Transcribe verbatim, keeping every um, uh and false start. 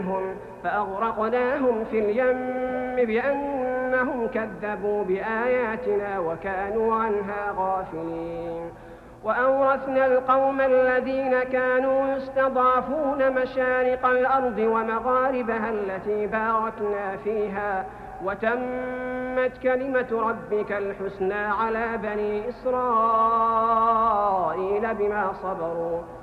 فأغرقناهم في اليم بأنهم كذبوا بآياتنا وكانوا عنها غافلين. وأورثنا القوم الذين كانوا يستضعفون مشارق الأرض ومغاربها التي باركنا فيها وتمت كلمة ربك الحسنى على بني إسرائيل بما صبروا